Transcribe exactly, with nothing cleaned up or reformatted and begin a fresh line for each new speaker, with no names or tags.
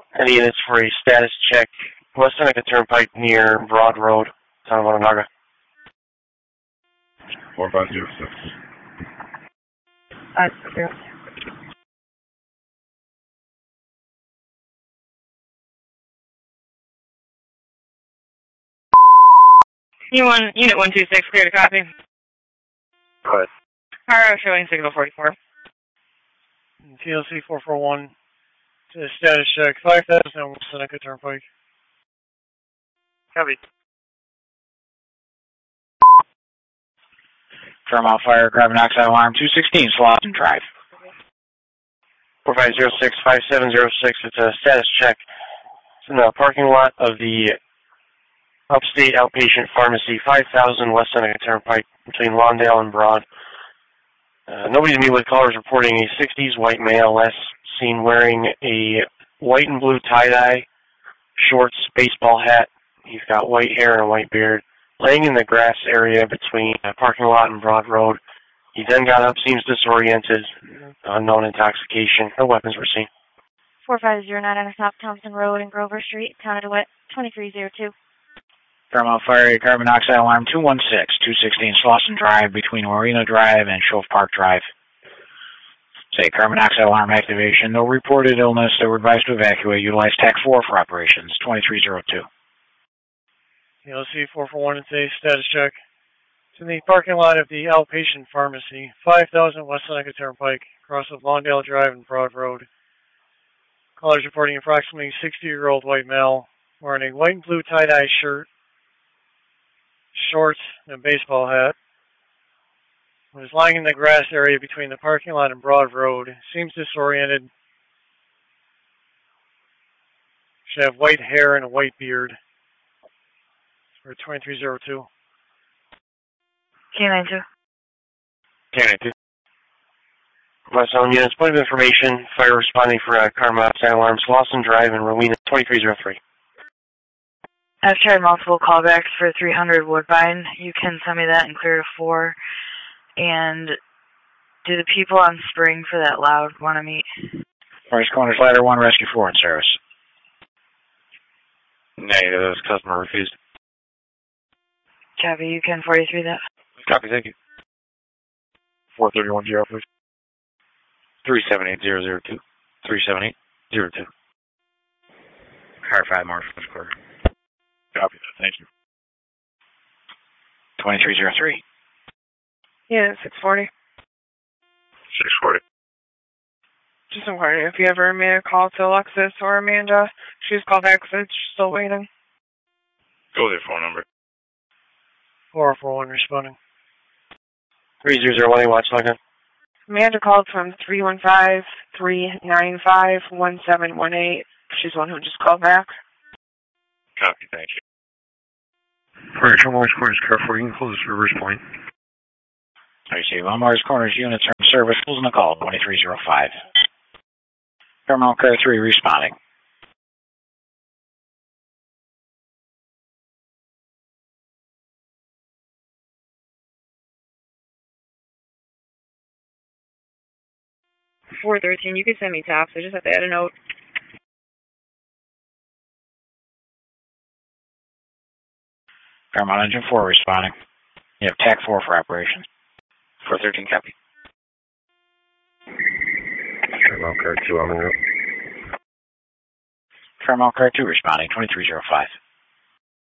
Any units for a status check. West Seneca Turnpike near Broad Road, town of Onondaga.
four five zero six.
Uh, zero.
You want unit one two six, clear to copy.
Go ahead.
Car showing signal forty-four.
T L C four four one to status check five thousand West Seneca Turnpike.
Copy.
Fairmount Fire, carbon monoxide alarm two sixteen, Slauson Drive.
four five zero six, five seven zero six, it's a status check. It's in the parking lot of the Upstate Outpatient Pharmacy, five thousand West Seneca Turnpike, between Lawndale and Broad. Uh, nobody to meet with. Callers reporting a sixties white male, last seen wearing a white and blue tie-dye, shorts, baseball hat. He's got white hair and a white beard, laying in the grass area between a parking lot and Broad Road. He then got up, seems disoriented, unknown intoxication. No weapons were seen.
four five zero nine on South Thompson Road and Grover Street, Town of DeWitt, twenty-three zero two.
Fairmount Fire, carbon monoxide alarm two one six, two sixteen Slauson Drive, between Marina Drive and Shove Park Drive. Say, carbon monoxide alarm activation. No reported illness. They were advised to evacuate. Utilize TAC four for operations. twenty-three zero two.
T L C four four one, it's a status check. It's in the parking lot of the Outpatient Pharmacy, five thousand West Seneca Turnpike, across of Lawndale Drive and Broad Road. Callers reporting approximately sixty-year-old white male wearing a white and blue tie-dye shirt, shorts, and a baseball hat. Was lying in the grass area between the parking lot and Broad Road. Seems disoriented. Should have white hair and a white beard. For twenty-three zero two.
K nine two.
K nine two. West Elm units, point of information, fire responding for a car monoxide alarm, Slauson Drive and Rowena, twenty-three zero three.
I've tried multiple callbacks for three hundred Woodbine. You can send me that and clear to four. And do the people on Spring for that loud want to meet?
Forest Corners Ladder one, Rescue four in service.
Negative, those customer refused.
Copy, you can forty-three that.
Copy, thank you. four three one zero, please. three seven eight zero zero two. three seven eight zero two. Car five Marshall Square. Copy that, thank you.
twenty-three zero three.
Yeah, six forty.
six forty.
Just inquiring if you ever made a call to Alexis or Amanda. She's called back, so she's still waiting.
Go with your phone number.
four four one responding.
three zero zero one, watch log on.
Amanda called from three one five, three nine five, one seven one eight. She's the one who just called back.
Copy, thank you.
Alright, show Morris Corners, car four, you can close this reverse point.
I see. Well, Morris Corners units are in service. Closing the call, twenty-three zero five. Fairmount Car three responding.
four thirteen, you can send me tops. I just have to add a note.
Fairmount Engine four responding. You have TAC four for operations. four thirteen, copy.
Fairmount Car two, I'm in route.
Fairmount Car two responding, twenty-three zero five.